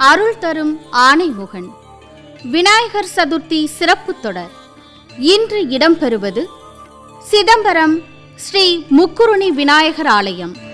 அருள் தரும் ஆணைமுகன் விநாயகர் சதுர்த்தி சிறப்பு தொடர். இன்று இடம்பெறுவது சிதம்பரம் ஸ்ரீ முக்குருணி விநாயகர் ஆலயம்.